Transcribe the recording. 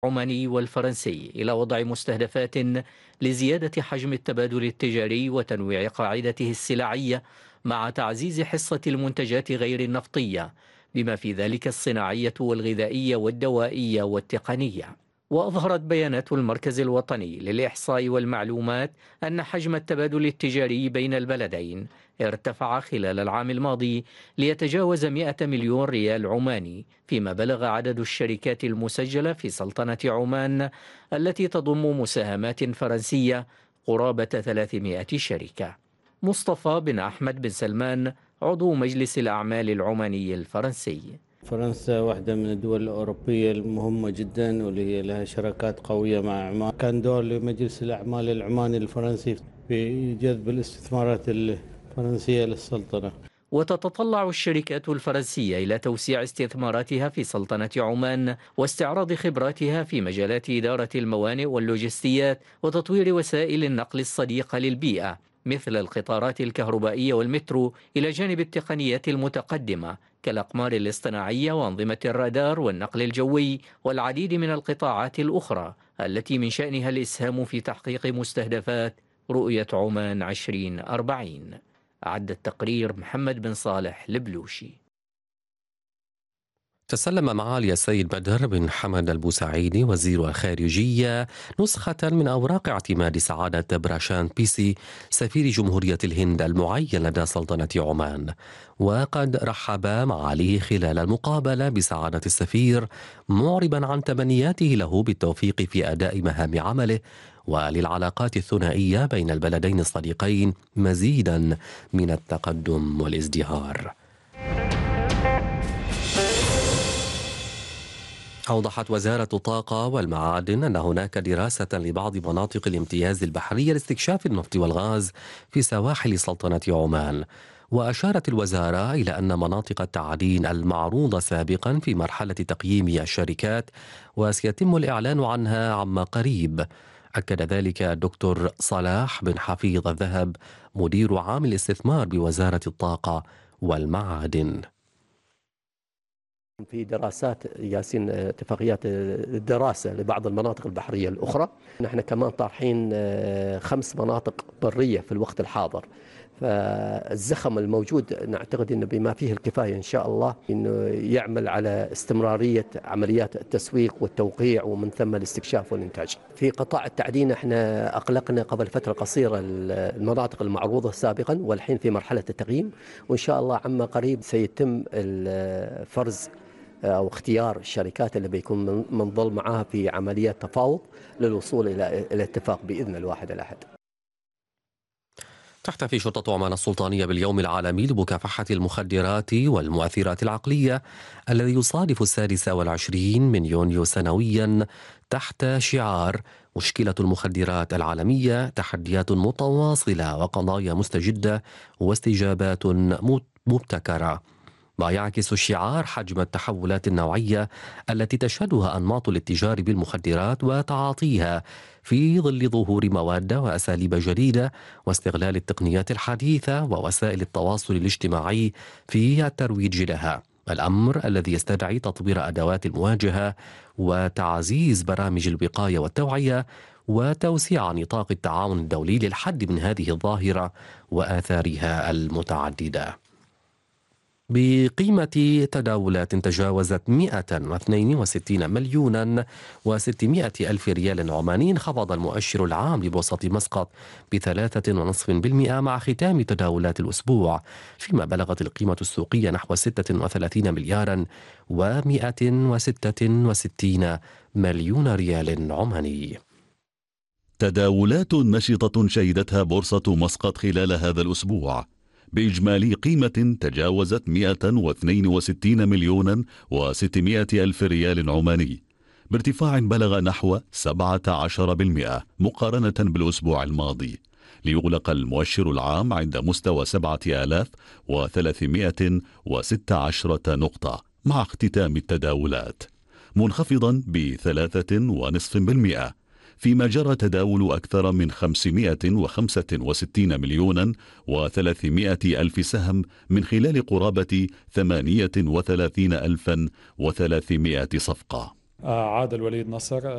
العماني والفرنسي إلى وضع مستهدفات لزيادة حجم التبادل التجاري وتنويع قاعدته السلعية مع تعزيز حصة المنتجات غير النفطية بما في ذلك الصناعية والغذائية والدوائية والتقنية. وأظهرت بيانات المركز الوطني للإحصاء والمعلومات أن حجم التبادل التجاري بين البلدين ارتفع خلال العام الماضي ليتجاوز 100 مليون ريال عماني، فيما بلغ عدد الشركات المسجلة في سلطنة عمان التي تضم مساهمات فرنسية قرابة 300 شركة. مصطفى بن أحمد بن سلمان، عضو مجلس الأعمال العماني الفرنسي: فرنسا واحدة من الدول الأوروبية المهمة جدا واللي هي لها شراكات قوية مع عمان. كان دور لمجلس الأعمال العماني الفرنسي في جذب الاستثمارات الفرنسية للسلطنة. وتتطلع الشركات الفرنسية إلى توسيع استثماراتها في سلطنة عمان واستعراض خبراتها في مجالات إدارة الموانئ واللوجستيات وتطوير وسائل النقل الصديقة للبيئة مثل القطارات الكهربائية والمترو، إلى جانب التقنيات المتقدمة كالأقمار الاصطناعية وأنظمة الرادار والنقل الجوي والعديد من القطاعات الأخرى التي من شأنها الإسهام في تحقيق مستهدفات رؤية عمان 2040. أعد التقرير محمد بن صالح البلوشي. تسلم معالي السيد بدر بن حمد البوسعيدي وزير الخارجية نسخة من أوراق اعتماد سعادة براشان بيسي سفير جمهورية الهند المعين لدى سلطنة عمان، وقد رحب معاليه خلال المقابلة بسعادة السفير معربا عن تمنياته له بالتوفيق في أداء مهام عمله وللعلاقات الثنائية بين البلدين الصديقين مزيدا من التقدم والازدهار. أوضحت وزارة الطاقة والمعادن أن هناك دراسة لبعض مناطق الامتياز البحري لاستكشاف النفط والغاز في سواحل سلطنة عمان. وأشارت الوزارة إلى أن مناطق التعدين المعروضة سابقا في مرحلة تقييم الشركات وسيتم الإعلان عنها عما قريب. أكد ذلك الدكتور صلاح بن حفيظ الذهب مدير عام الاستثمار بوزارة الطاقة والمعادن. في دراسات ياسين اتفاقيات الدراسة لبعض المناطق البحرية الأخرى. نحن كمان طارحين 5 مناطق برية في الوقت الحاضر، فالزخم الموجود نعتقد أنه بما فيه الكفاية إن شاء الله أنه يعمل على استمرارية عمليات التسويق والتوقيع ومن ثم الاستكشاف والإنتاج. في قطاع التعدين احنا أقلقنا قبل فترة قصيرة المناطق المعروضة سابقا، والحين في مرحلة التقييم، وإن شاء الله عما قريب سيتم الفرز أو اختيار الشركات اللي بيكون منضل معها في عمليات تفاوض للوصول إلى اتفاق بإذن الواحد الأحد. تحتفي شرطة عمان السلطانية باليوم العالمي لمكافحة المخدرات والمؤثرات العقلية الذي يصادف 26 من يونيو سنويا تحت شعار مشكلة المخدرات العالمية، تحديات متواصلة وقضايا مستجدة واستجابات مبتكرة، ما يعكس الشعار حجم التحولات النوعية التي تشهدها أنماط الاتجار بالمخدرات وتعاطيها في ظل ظهور مواد وأساليب جديدة واستغلال التقنيات الحديثة ووسائل التواصل الاجتماعي في الترويج لها، الأمر الذي يستدعي تطوير أدوات المواجهة وتعزيز برامج الوقاية والتوعية وتوسيع نطاق التعاون الدولي للحد من هذه الظاهرة وآثارها المتعددة. بقيمة تداولات تجاوزت 162 مليونا و600 ألف ريال عماني، انخفض المؤشر العام لبورصة مسقط ب3.5% مع ختام تداولات الأسبوع، فيما بلغت القيمة السوقية نحو 36 مليارا و166 مليون ريال عماني. تداولات نشطة شهدتها بورصة مسقط خلال هذا الأسبوع بإجمالي قيمة تجاوزت 162 مليونا و600 ألف ريال عماني، بارتفاع بلغ نحو 17% مقارنة بالأسبوع الماضي، ليغلق المؤشر العام عند مستوى 7316 نقطة مع اختتام التداولات منخفضا ب3.5%، فيما جرى تداول أكثر من 565 مليونا و300 ألف سهم من خلال قرابة 38,300 صفقة. عاد الوليد نصر